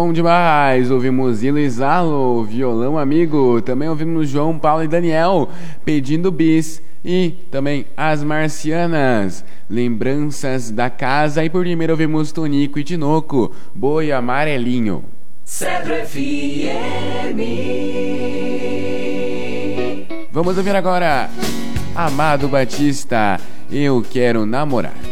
bom demais. Ouvimos Ilizalo, Violão Amigo. Também ouvimos João Paulo e Daniel pedindo bis. E também As Marcianas, Lembranças da Casa. E por primeiro ouvimos Tonico e Tinoco, Boi Amarelinho. Cedro FM. Vamos ouvir agora Amado Batista, Eu Quero Namorar.